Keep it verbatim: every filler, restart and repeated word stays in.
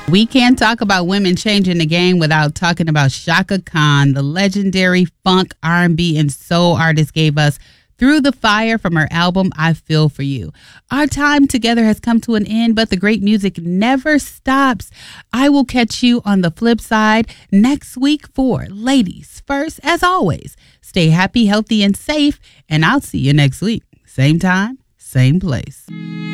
We can't talk about women changing the game without talking about Chaka Khan, the legendary funk, R and B, and soul artist gave us Through the Fire from her album, I Feel For You. Our time together has come to an end, but the great music never stops. I will catch you on the flip side next week for Ladies First. As always, stay happy, healthy, and safe, and I'll see you next week. Same time, same place.